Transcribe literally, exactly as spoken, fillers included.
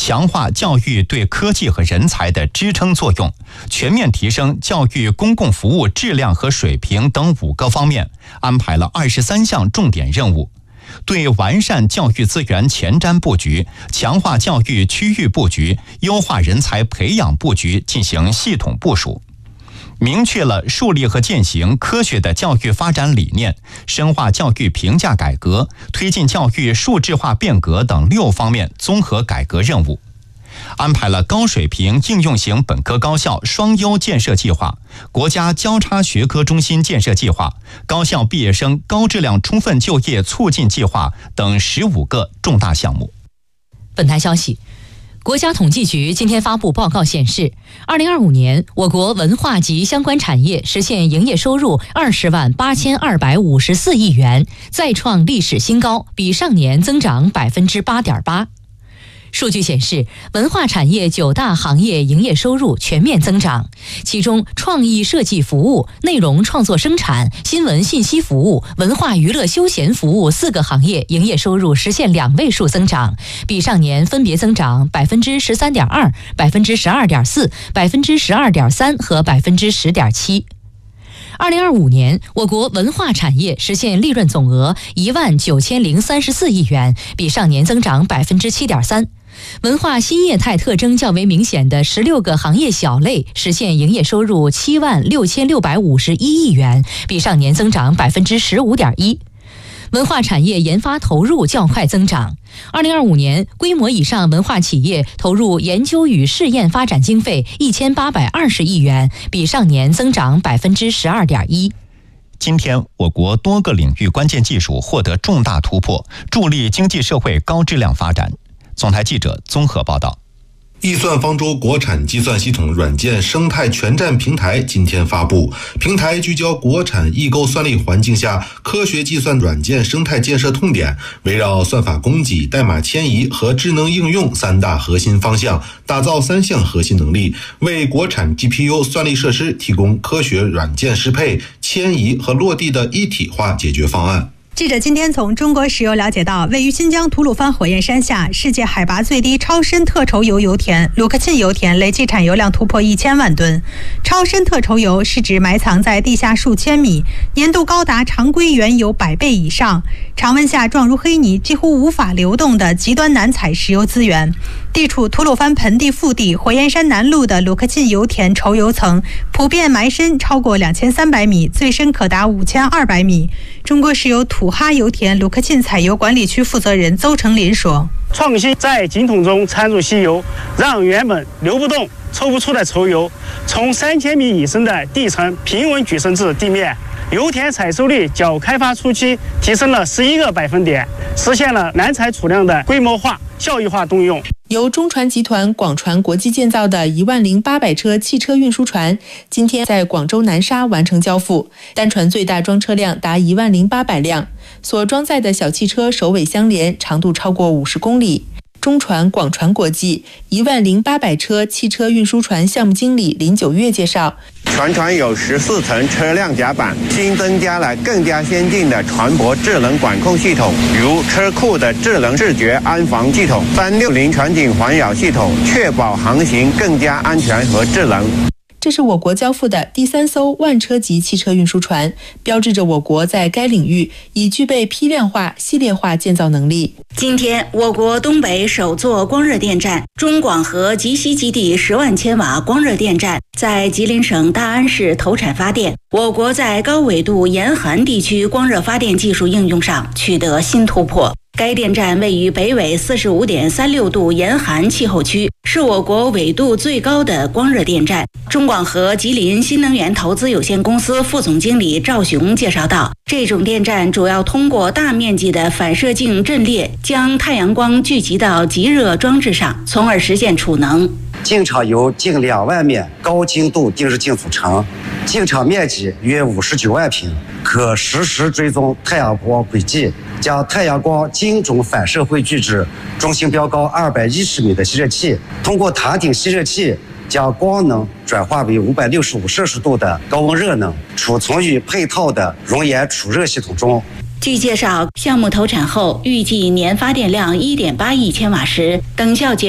强化教育对科技和人才的支撑作用，全面提升教育公共服务质量和水平等五个方面，安排了二十三项重点任务。对完善教育资源前瞻布局、强化教育区域布局、优化人才培养布局进行系统部署，明确了树立和践行科学的教育发展理念，深化教育评价改革，推进教育数质化变革等六方面综合改革任务。安排了高水平应用型本科高校双优建设计划、国家交叉学科中心建设计划、高校毕业生高质量充分就业促进计划等十五个重大项目。 本台消息，国家统计局今天发布报告显示，二零二五年我国文化及相关产业实现营业收入二十万八千二百五十四亿元，再创历史新高，比上年增长百分之八点八。数据显示，文化产业九大行业营业收入全面增长，其中创意设计服务、内容创作生产、新闻信息服务、文化娱乐休闲服务四个行业营业收入实现两位数增长，比上年分别增长百分之十三点二、百分之十二点四、百分之十二点三和百分之十点七。二零二五年，我国文化产业实现利润总额一万九千零三十四亿元，比上年增长百分之七点三。文化新业态特征较为明显的十六个行业小类实现营业收入七万六千六百五十一亿元，比上年增长百分之十五点一。文化产业研发投入较快增长。二零二五年，规模以上文化企业投入研究与试验发展经费一千八百二十亿元，比上年增长百分之十二点一。 今天，我国多个领域关键技术获得重大突破，助力经济社会高质量发展。总台记者综合报道。 易算方舟国产计算系统软件生态全站平台今天发布，平台聚焦国产异构算力环境下科学计算软件生态建设痛点，围绕算法供给、代码迁移和智能应用三大核心方向，打造三项核心能力，为国产 G P U 算力设施提供科学软件适配、迁移和落地的一体化解决方案。 记者今天从中国石油了解到，位于新疆吐鲁番火焰山下世界海拔最低超深特稠油油田鲁克沁油田累计产油量突破一千万吨。超深特稠油是指埋藏在地下数千米，粘度高达常规原油百倍以上，常温下状如黑泥，几乎无法流动的极端难采石油资源。地处吐鲁番盆地腹地火焰山南麓的鲁克沁油田稠油层普遍埋深超过两千三百米，最深可达五千二百米。中国石油土哈油田鲁克沁采油管理区负责人邹成林说， 创新在井筒中掺入稀油，让原本流不动抽不出的稠油从三千米以深的地层平稳举升至地面，油田采收率较开发初期提升了十一个百分点，实现了难采储量的规模化效益化动用。 由中船集团广船国际建造的一万零八百车汽车运输船今天在广州南沙完成交付，单船最大装车量达一万零八百辆，所装载的小汽车首尾相连，长度超过五十公里。中船广船国际一万零八百车汽车运输船项目经理林九月介绍， 全船有十四层车辆甲板，新增加了更加先进的船舶智能管控系统，如车库的智能视觉安防系统、三六零全景环绕系统，确保航行更加安全和智能。 这是我国交付的第三艘万车级汽车运输船，标志着我国在该领域已具备批量化、系列化建造能力。 今天，我国东北首座光热电站中广核集西基地十万千瓦光热电站在吉林省大安市投产发电，我国在高纬度严寒地区光热发电技术应用上取得新突破。该电站位于北纬四十五点三六度严寒气候区，是我国纬度最高的光热电站。中广核吉林新能源投资有限公司副总经理赵雄介绍道，这种电站主要通过大面积的反射镜阵列，将太阳光聚集到极热装置上，从而实现储能。 镜场由近两万面高精度定日镜组成，镜场面积约五十九万平，可实时追踪太阳光轨迹，将太阳光精准反射汇聚至中心标高二百一十米的吸热器，通过塔顶吸热器将光能转化为五百六十五摄氏度的高温热能，储存于配套的熔岩储热系统中。 据介绍，项目投产后预计年发电量一点八亿千瓦时，等效节